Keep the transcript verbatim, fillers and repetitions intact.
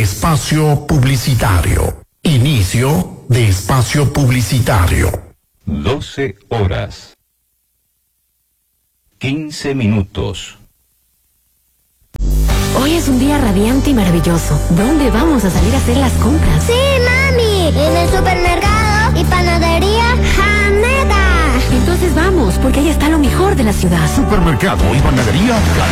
de espacio publicitario. Inicio de espacio publicitario. doce horas. quince minutos. Hoy es un día radiante y maravilloso. ¿Dónde vamos a salir a hacer las compras? Sí, mami, en el supermercado y panadería Haneda. Entonces vamos, porque ahí está lo mejor de la ciudad. Supermercado y panadería